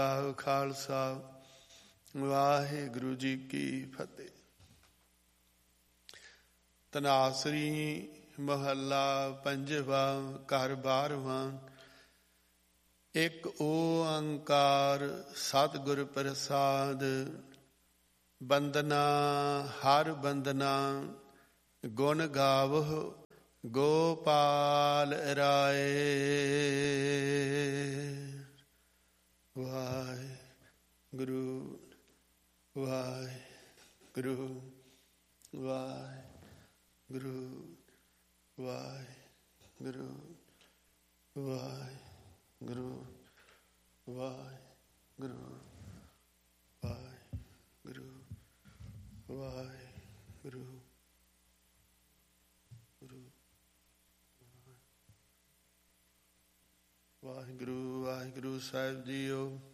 ਖਾਲਸਾ ਵਾਹਿਗੁਰੂ ਜੀ ਕੀ ਫਤਿਹ। ਤਨਾਸਰੀ ਮਹੱਲਾ ਪੰਜਵਾ। ਘਰ ਬਾਰਵਾਂ। ਇੱਕ ਓੰਕਾਰ ਸਤਿਗੁਰ ਪ੍ਰਸਾਦ। ਬੰਦਨਾ ਹਰ ਬੰਦਨਾ ਗੁਣ ਗਾਵਹੁ ਗੋਪਾਲ ਰਾਏ। ਵਾਹਿਗੁਰੂ ਵਾਹਿਗੁਰੂ ਵਾਹਿਗੁਰੂ ਵਾਹਿਗੁਰੂ ਵਾਹਿਗੁਰੂ ਵਾਹਿਗੁਰੂ ਵਾਹਿਗੁਰੂ ਵਾਹਿਗੁਰੂ ਵਾਹਿਗੁਰੂ ਵਾਹਿਗੁਰੂ ਸਾਹਿਬ ਜੀਓ।